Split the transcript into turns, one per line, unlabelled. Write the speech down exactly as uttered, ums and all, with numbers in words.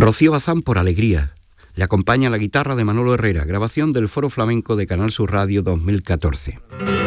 Rocío Bazán por Alegría. Le acompaña la guitarra de Manolo Herrera, grabación del Foro Flamenco de Canal Sur Radio dos mil catorce.